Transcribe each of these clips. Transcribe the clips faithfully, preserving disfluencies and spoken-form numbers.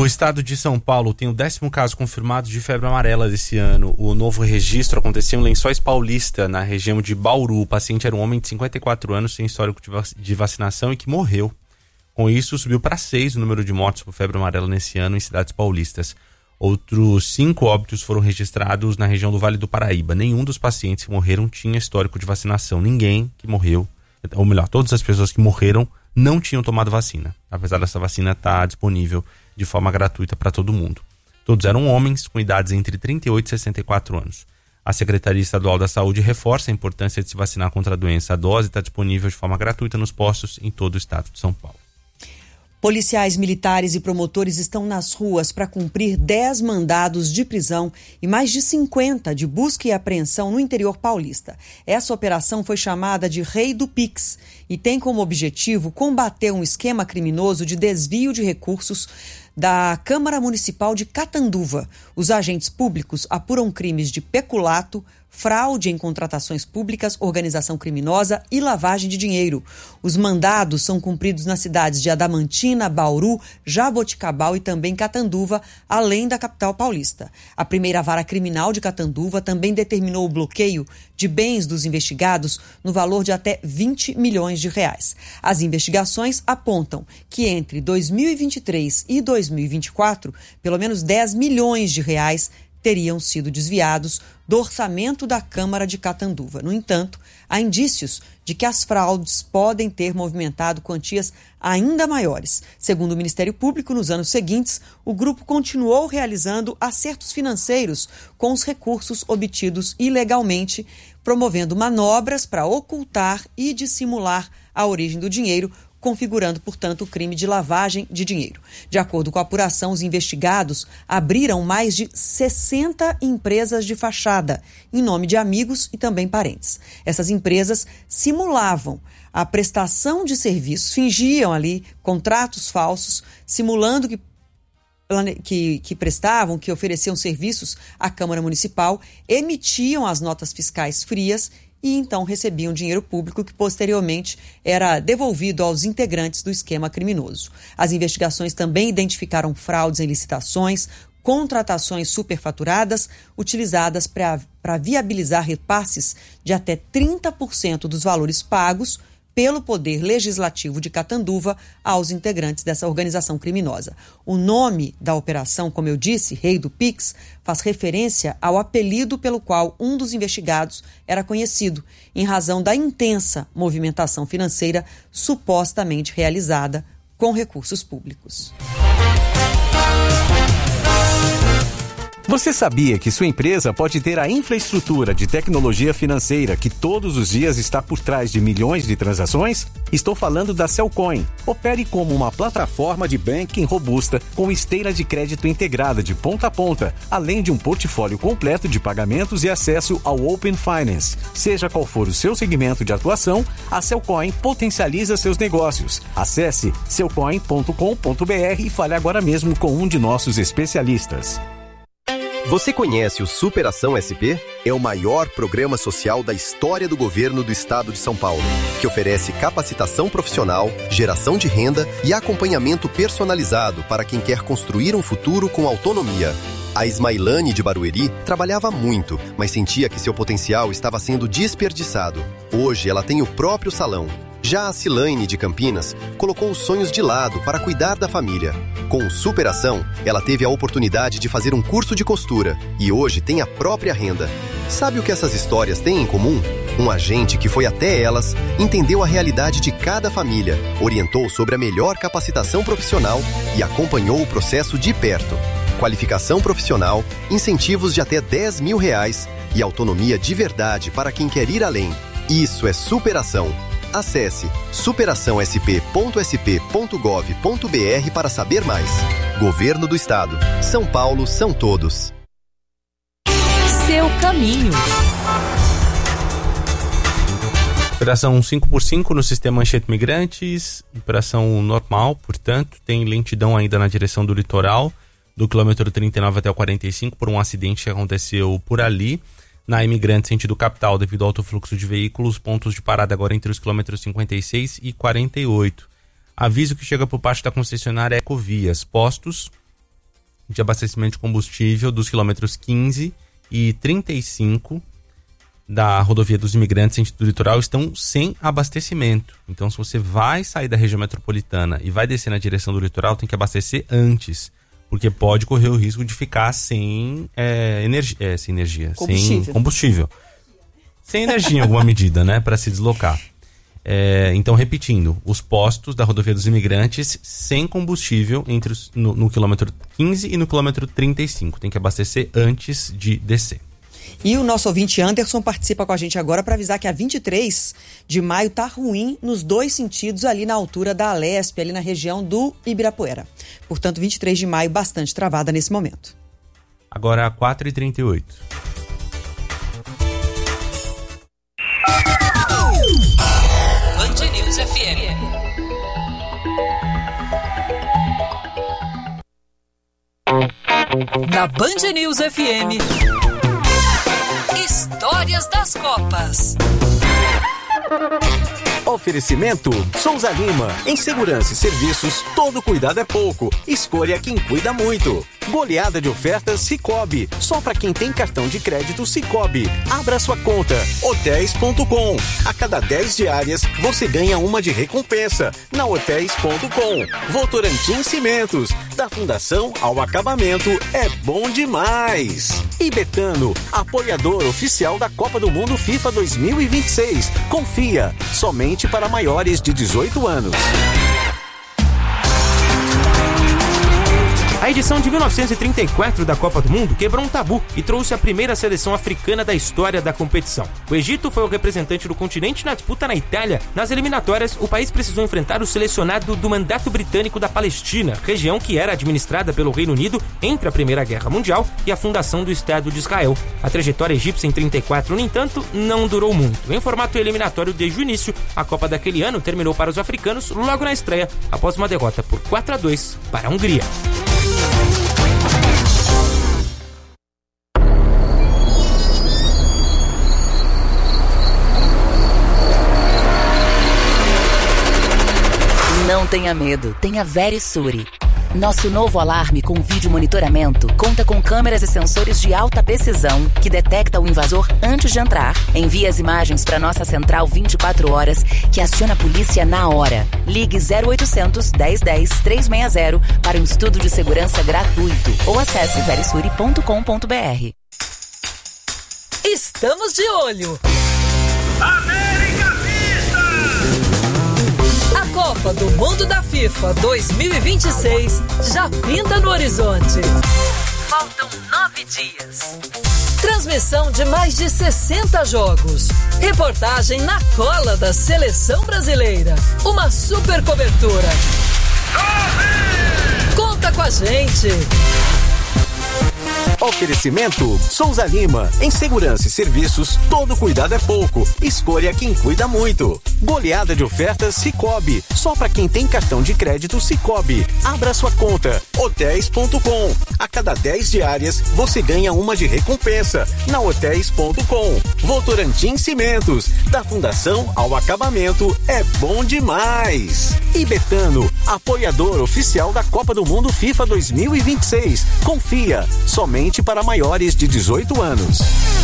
estado de São Paulo tem o décimo caso confirmado de febre amarela desse ano. O novo registro aconteceu em Lençóis Paulista, na região de Bauru. O paciente era um homem de cinquenta e quatro anos, sem histórico de vacinação e que morreu. Com isso, subiu para seis o número de mortes por febre amarela nesse ano em cidades paulistas. Outros cinco óbitos foram registrados na região do Vale do Paraíba. Nenhum dos pacientes que morreram tinha histórico de vacinação. Ninguém que morreu, ou melhor, todas as pessoas que morreram não tinham tomado vacina, apesar dessa vacina estar disponível de forma gratuita para todo mundo. Todos eram homens com idades entre trinta e oito e sessenta e quatro anos. A Secretaria Estadual da Saúde reforça a importância de se vacinar contra a doença. A dose está disponível de forma gratuita nos postos em todo o estado de São Paulo. Policiais militares e promotores estão nas ruas para cumprir dez mandados de prisão e mais de cinquenta de busca e apreensão no interior paulista. Essa operação foi chamada de Rei do Pix e tem como objetivo combater um esquema criminoso de desvio de recursos da Câmara Municipal de Catanduva. Os agentes públicos apuram crimes de peculato, fraude em contratações públicas, organização criminosa e lavagem de dinheiro. Os mandados são cumpridos nas cidades de Adamantina, Bauru, Jaboticabal e também Catanduva, além da capital paulista. A primeira vara criminal de Catanduva também determinou o bloqueio de bens dos investigados no valor de até vinte milhões de reais. As investigações apontam que entre dois mil e vinte e três e dois mil e vinte e quatro, pelo menos dez milhões de reais teriam sido desviados do orçamento da Câmara de Catanduva. No entanto, há indícios de que as fraudes podem ter movimentado quantias ainda maiores. Segundo o Ministério Público, nos anos seguintes, o grupo continuou realizando acertos financeiros com os recursos obtidos ilegalmente, promovendo manobras para ocultar e dissimular a origem do dinheiro, configurando, portanto, o crime de lavagem de dinheiro. De acordo com a apuração, os investigados abriram mais de sessenta empresas de fachada, em nome de amigos e também parentes. Essas empresas simulavam a prestação de serviços, fingiam ali contratos falsos, simulando que Que, que prestavam, que ofereciam serviços à Câmara Municipal, emitiam as notas fiscais frias e então recebiam dinheiro público que posteriormente era devolvido aos integrantes do esquema criminoso. As investigações também identificaram fraudes em licitações, contratações superfaturadas utilizadas para viabilizar repasses de até trinta por cento dos valores pagos pelo Poder Legislativo de Catanduva aos integrantes dessa organização criminosa. O nome da operação, como eu disse, Rei do Pix, faz referência ao apelido pelo qual um dos investigados era conhecido, em razão da intensa movimentação financeira supostamente realizada com recursos públicos. Você sabia que sua empresa pode ter a infraestrutura de tecnologia financeira que todos os dias está por trás de milhões de transações? Estou falando da Cellcoin. Opere como uma plataforma de banking robusta com esteira de crédito integrada de ponta a ponta, além de um portfólio completo de pagamentos e acesso ao Open Finance. Seja qual for o seu segmento de atuação, a Cellcoin potencializa seus negócios. Acesse cellcoin ponto com ponto b r e fale agora mesmo com um de nossos especialistas. Você conhece o Superação S P? É o maior programa social da história do governo do estado de São Paulo, que oferece capacitação profissional, geração de renda e acompanhamento personalizado para quem quer construir um futuro com autonomia. A Ismailane de Barueri trabalhava muito, mas sentia que seu potencial estava sendo desperdiçado. Hoje ela tem o próprio salão. Já a Cilaine de Campinas colocou os sonhos de lado para cuidar da família. Com Superação, ela teve a oportunidade de fazer um curso de costura e hoje tem a própria renda. Sabe o que essas histórias têm em comum? Um agente que foi até elas, entendeu a realidade de cada família, orientou sobre a melhor capacitação profissional e acompanhou o processo de perto. Qualificação profissional, incentivos de até dez mil reais e autonomia de verdade para quem quer ir além. Isso é superação. Acesse superação s p ponto s p ponto gov ponto b r para saber mais. Governo do Estado. São Paulo são todos. Seu caminho. Operação cinco por cinco no sistema Anchieta Imigrantes. Operação normal, portanto, tem lentidão ainda na direção do litoral, do quilômetro trinta e nove até o quarenta e cinco, por um acidente que aconteceu por ali. Na Imigrante, sentido capital, devido ao alto fluxo de veículos, pontos de parada agora entre os quilômetros cinquenta e seis e quarenta e oito. Aviso que chega por parte da concessionária Ecovias. Postos de abastecimento de combustível dos quilômetros quinze e trinta e cinco da rodovia dos Imigrantes, sentido litoral, estão sem abastecimento. Então, se você vai sair da região metropolitana e vai descer na direção do litoral, tem que abastecer antes, porque pode correr o risco de ficar sem, é, energia, é, sem energia, combustível. sem combustível. Sem energia em alguma medida, né, para se deslocar. É, então, repetindo, os postos da rodovia dos Imigrantes sem combustível entre os, no, no quilômetro quinze e no quilômetro trinta e cinco. Tem que abastecer antes de descer. E o nosso ouvinte Anderson participa com a gente agora para avisar que a vinte e três de maio tá ruim nos dois sentidos ali na altura da Alesp, ali na região do Ibirapuera. Portanto, vinte e três de maio bastante travada nesse momento. Agora quatro e trinta e oito. Band News F M. Na Band News F M. Histórias das Copas. Oferecimento Souza Lima. Em segurança e serviços, todo cuidado é pouco. Escolha quem cuida muito. Goleada de ofertas Sicoob. Só para quem tem cartão de crédito Sicoob. Abra sua conta. hotéis ponto com. A cada dez diárias, você ganha uma de recompensa. Na hotéis ponto com. Votorantim Cimentos. Da fundação ao acabamento, é bom demais. E Betano, apoiador oficial da Copa do Mundo FIFA dois mil e vinte e seis. Confia, somente para maiores de dezoito anos. A edição de mil novecentos e trinta e quatro da Copa do Mundo quebrou um tabu e trouxe a primeira seleção africana da história da competição. O Egito foi o representante do continente na disputa na Itália. Nas eliminatórias, o país precisou enfrentar o selecionado do Mandato Britânico da Palestina, região que era administrada pelo Reino Unido entre a Primeira Guerra Mundial e a fundação do Estado de Israel. A trajetória egípcia em trinta e quatro, no entanto, não durou muito. Em formato eliminatório desde o início, a Copa daquele ano terminou para os africanos logo na estreia, após uma derrota por quatro a dois para a Hungria. Não tenha medo, tenha Verisure. Nosso novo alarme com vídeo monitoramento conta com câmeras e sensores de alta precisão que detecta o invasor antes de entrar. Envia as imagens para nossa central vinte e quatro horas, que aciona a polícia na hora. Ligue zero oitocentos, dez dez, trezentos e sessenta para um estudo de segurança gratuito ou acesse verisure ponto com ponto b r. Estamos de olho! América Vista! A Copa do Mundo da FIFA dois mil e vinte e seis já pinta no horizonte. Faltam nove dias. Transmissão de mais de sessenta jogos. Reportagem na cola da seleção brasileira. Uma super cobertura. Conta com a gente. Oferecimento Souza Lima. Em segurança e serviços, todo cuidado é pouco. Escolha quem cuida muito. Goleada de ofertas Sicoob. Só para quem tem cartão de crédito Sicoob. Abra sua conta. hotéis ponto com. A cada dez diárias, você ganha uma de recompensa. Na hotéis ponto com. Votorantim Cimentos. Da fundação ao acabamento, é bom demais. E Betano, apoiador oficial da Copa do Mundo FIFA dois mil e vinte e seis. Confia, somente para maiores de dezoito anos.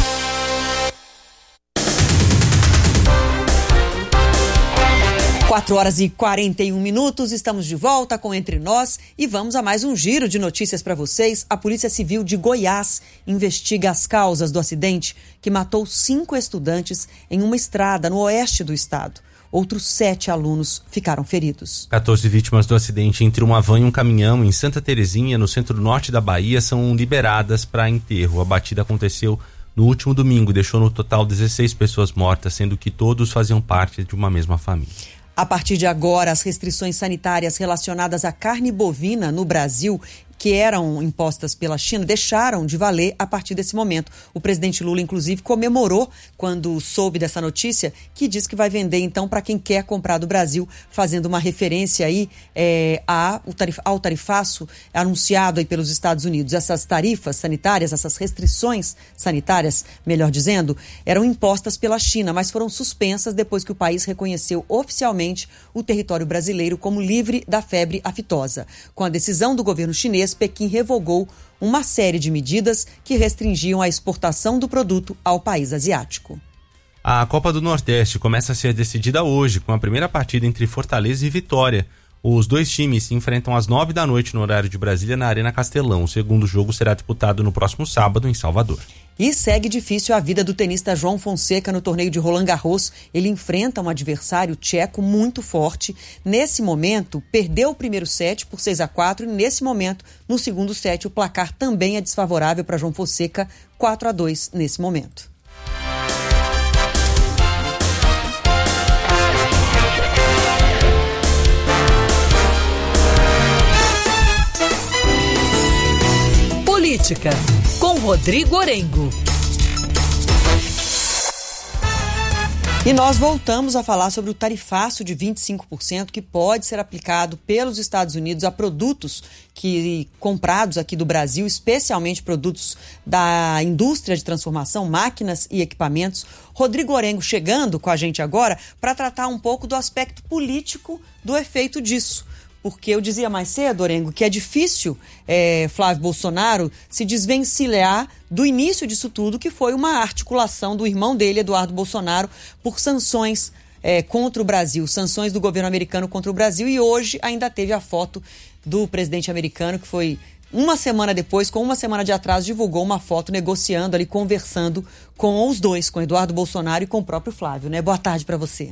quatro horas e quarenta e um minutos, estamos de volta com Entre Nós e vamos a mais um giro de notícias para vocês. A Polícia Civil de Goiás investiga as causas do acidente que matou cinco estudantes em uma estrada no oeste do estado. Outros sete alunos ficaram feridos. quatorze vítimas do acidente entre uma van e um caminhão em Santa Terezinha, no centro-norte da Bahia, são liberadas para enterro. A batida aconteceu no último domingo e deixou no total dezesseis pessoas mortas, sendo que todos faziam parte de uma mesma família. A partir de agora, as restrições sanitárias relacionadas à carne bovina no Brasil, que eram impostas pela China, deixaram de valer a partir desse momento. O presidente Lula, inclusive, comemorou quando soube dessa notícia, que diz que vai vender, então, para quem quer comprar do Brasil, fazendo uma referência aí é, ao tarifaço anunciado aí pelos Estados Unidos. Essas tarifas sanitárias, essas restrições sanitárias, melhor dizendo, eram impostas pela China, mas foram suspensas depois que o país reconheceu oficialmente o território brasileiro como livre da febre aftosa. Com a decisão do governo chinês, mês, Pequim revogou uma série de medidas que restringiam a exportação do produto ao país asiático. A Copa do Nordeste começa a ser decidida hoje, com a primeira partida entre Fortaleza e Vitória. Os dois times se enfrentam às nove da noite no horário de Brasília na Arena Castelão. O segundo jogo será disputado no próximo sábado em Salvador. E segue difícil a vida do tenista João Fonseca no torneio de Roland Garros. Ele enfrenta um adversário tcheco muito forte. Nesse momento, perdeu o primeiro set por seis a quatro e nesse momento, no segundo set, o placar também é desfavorável para João Fonseca, quatro a dois nesse momento. Política, com Rodrigo Orengo. E nós voltamos a falar sobre o tarifaço de vinte e cinco por cento que pode ser aplicado pelos Estados Unidos a produtos que comprados aqui do Brasil, especialmente produtos da indústria de transformação, máquinas e equipamentos. Rodrigo Orengo chegando com a gente agora para tratar um pouco do aspecto político do efeito disso. Porque eu dizia mais cedo, Orengo, que é difícil é, Flávio Bolsonaro se desvencilhar do início disso tudo, que foi uma articulação do irmão dele, Eduardo Bolsonaro, por sanções é, contra o Brasil, sanções do governo americano contra o Brasil, e hoje ainda teve a foto do presidente americano, que foi uma semana depois, com uma semana de atraso, divulgou uma foto negociando ali, conversando com os dois, com Eduardo Bolsonaro e com o próprio Flávio, né? Boa tarde para você.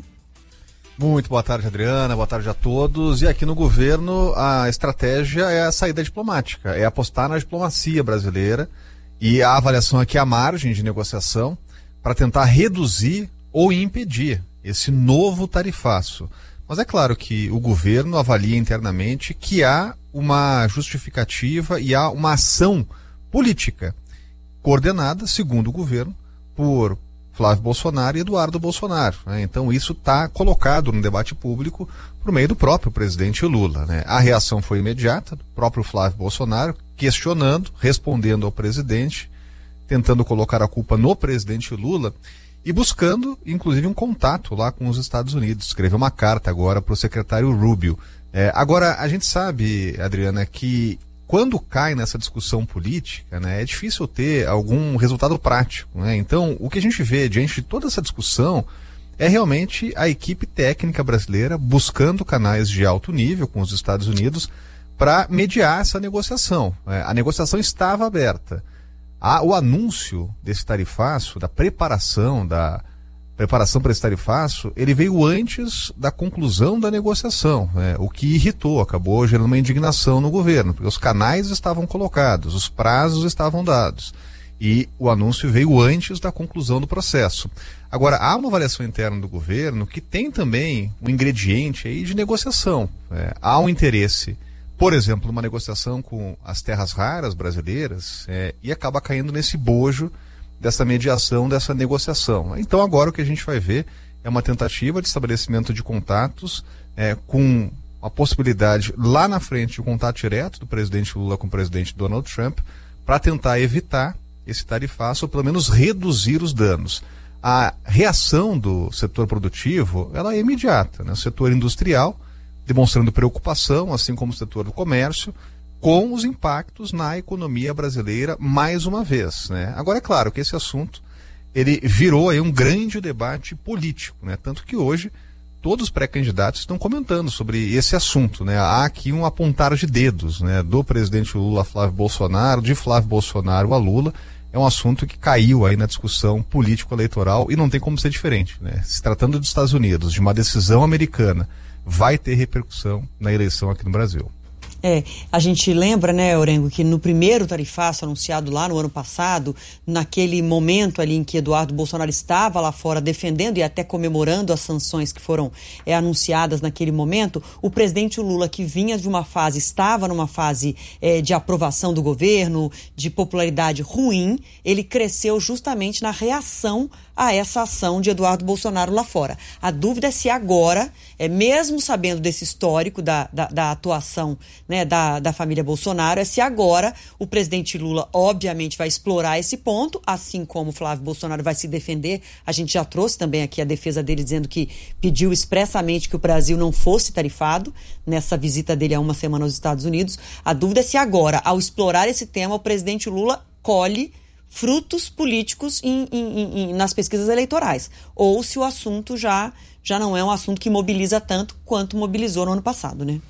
Muito boa tarde, Adriana, boa tarde a todos. E aqui no governo a estratégia é a saída diplomática, é apostar na diplomacia brasileira e a avaliação aqui é a margem de negociação para tentar reduzir ou impedir esse novo tarifaço. Mas é claro que o governo avalia internamente que há uma justificativa e há uma ação política coordenada, segundo o governo, por Flávio Bolsonaro e Eduardo Bolsonaro, né? Então isso está colocado no debate público por meio do próprio presidente Lula, né? A reação foi imediata do próprio Flávio Bolsonaro, questionando, respondendo ao presidente, tentando colocar a culpa no presidente Lula e buscando, inclusive, um contato lá com os Estados Unidos. Escreveu uma carta agora para o secretário Rubio. É, agora, a gente sabe, Adriana, que quando cai nessa discussão política, né, é difícil ter algum resultado prático, né? Então, o que a gente vê diante de toda essa discussão é realmente a equipe técnica brasileira buscando canais de alto nível com os Estados Unidos para mediar essa negociação. É, a negociação estava aberta. A, o anúncio desse tarifaço, da preparação, da preparação para esse tarifaço, ele veio antes da conclusão da negociação, né? O que irritou, acabou gerando uma indignação no governo, porque os canais estavam colocados, os prazos estavam dados, e o anúncio veio antes da conclusão do processo. Agora, há uma avaliação interna do governo que tem também um ingrediente aí de negociação, né? Há um interesse, por exemplo, numa negociação com as terras raras brasileiras, é, e acaba caindo nesse bojo dessa mediação, dessa negociação. Então agora o que a gente vai ver é uma tentativa de estabelecimento de contatos é, com a possibilidade lá na frente de um contato direto do presidente Lula com o presidente Donald Trump para tentar evitar esse tarifaço ou pelo menos reduzir os danos. A reação do setor produtivo ela é imediata, né? O setor industrial demonstrando preocupação, assim como o setor do comércio, com os impactos na economia brasileira mais uma vez, né? Agora é claro que esse assunto ele virou aí um grande debate político, né? Tanto que hoje todos os pré-candidatos estão comentando sobre esse assunto, né? Há aqui um apontar de dedos, né? Do presidente Lula a Flávio Bolsonaro, de Flávio Bolsonaro a Lula. É um assunto que caiu aí na discussão político-eleitoral e não tem como ser diferente, né? Se tratando dos Estados Unidos, de uma decisão americana, vai ter repercussão na eleição aqui no Brasil. É, a gente lembra, né, Orengo, que no primeiro tarifaço anunciado lá no ano passado, naquele momento ali em que Eduardo Bolsonaro estava lá fora defendendo e até comemorando as sanções que foram é, anunciadas naquele momento, o presidente Lula, que vinha de uma fase, estava numa fase é, de aprovação do governo, de popularidade ruim, ele cresceu justamente na reação a essa ação de Eduardo Bolsonaro lá fora. A dúvida é se agora, é, mesmo sabendo desse histórico da, da, da atuação, né, da, da família Bolsonaro, é se agora o presidente Lula obviamente vai explorar esse ponto, assim como o Flávio Bolsonaro vai se defender. A gente já trouxe também aqui a defesa dele dizendo que pediu expressamente que o Brasil não fosse tarifado nessa visita dele há uma semana aos Estados Unidos. A dúvida é se agora, ao explorar esse tema, o presidente Lula colhe frutos políticos em, em, em, nas pesquisas eleitorais, ou se o assunto já, já não é um assunto que mobiliza tanto quanto mobilizou no ano passado, né?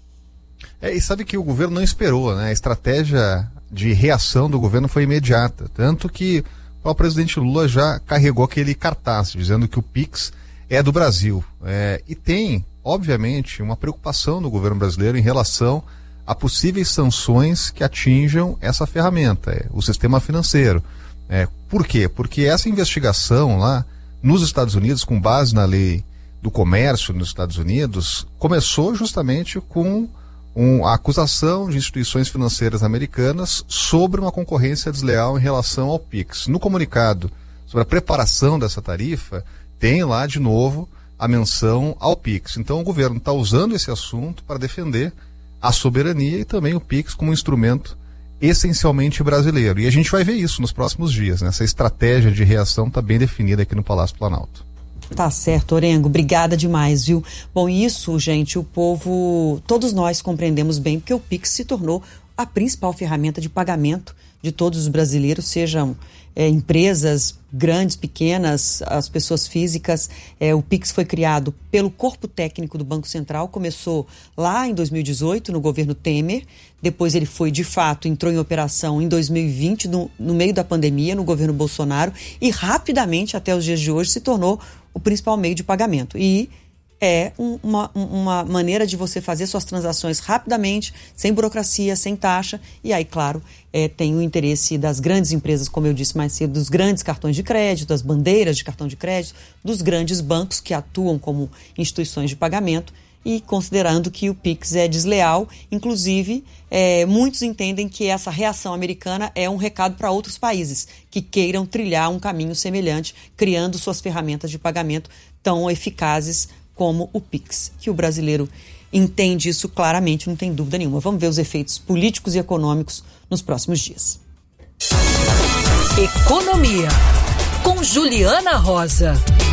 É, e sabe que o governo não esperou, né? A estratégia de reação do governo foi imediata, tanto que o presidente Lula já carregou aquele cartaz dizendo que o Pix é do Brasil. É, e tem, obviamente, uma preocupação do governo brasileiro em relação a possíveis sanções que atinjam essa ferramenta, é, o sistema financeiro. É, por quê? Porque essa investigação lá nos Estados Unidos, com base na lei do comércio nos Estados Unidos, começou justamente com um, a acusação de instituições financeiras americanas sobre uma concorrência desleal em relação ao Pix. No comunicado sobre a preparação dessa tarifa, tem lá de novo a menção ao Pix. Então o governo está usando esse assunto para defender a soberania e também o Pix como um instrumento essencialmente brasileiro. E a gente vai ver isso nos próximos dias, né? Essa estratégia de reação está bem definida aqui no Palácio Planalto. Tá certo, Orengo. Obrigada demais, viu? Bom, isso, gente, o povo, todos nós compreendemos bem, porque o Pix se tornou a principal ferramenta de pagamento de todos os brasileiros, sejam é, empresas grandes, pequenas, as pessoas físicas. É, o Pix foi criado pelo corpo técnico do Banco Central, começou lá em dois mil e dezoito, no governo Temer, depois ele foi, de fato, entrou em operação em dois mil e vinte, no, no meio da pandemia, no governo Bolsonaro, e rapidamente, até os dias de hoje, se tornou o principal meio de pagamento. E é um, uma, uma maneira de você fazer suas transações rapidamente, sem burocracia, sem taxa. E aí, claro, é, tem o interesse das grandes empresas, como eu disse mais cedo, dos grandes cartões de crédito, das bandeiras de cartão de crédito, dos grandes bancos que atuam como instituições de pagamento. E considerando que o Pix é desleal, inclusive, é, muitos entendem que essa reação americana é um recado para outros países que queiram trilhar um caminho semelhante, criando suas ferramentas de pagamento tão eficazes como o Pix, que o brasileiro entende isso claramente, não tem dúvida nenhuma. Vamos ver os efeitos políticos e econômicos nos próximos dias. Economia, com Juliana Rosa.